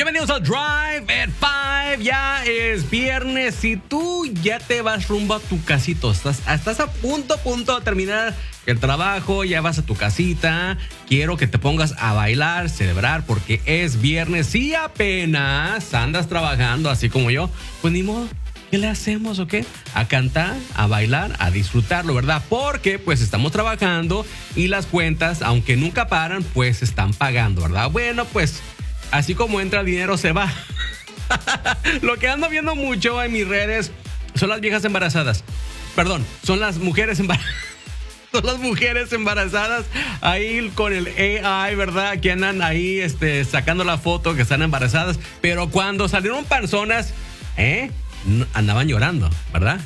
Bienvenidos al Drive at 5. Ya es viernes y tú ya te vas rumbo a tu casito. Estás a punto de terminar el trabajo, ya vas a tu casita. Quiero que te pongas a bailar, celebrar, porque es viernes y apenas andas trabajando así como yo. Pues ni modo. ¿Qué le hacemos o qué? A cantar, a bailar, a disfrutarlo, ¿verdad? Porque pues estamos trabajando y las cuentas, aunque nunca paran, pues están pagando, ¿verdad? Bueno, pues así como entra el dinero se va. Lo que ando viendo mucho en mis redes son las viejas embarazadas. Perdón, son las mujeres embarazadas. Son las mujeres embarazadas ahí con el AI, ¿verdad? Que andan ahí sacando la foto que están embarazadas. Pero cuando salieron personas, andaban llorando, ¿verdad?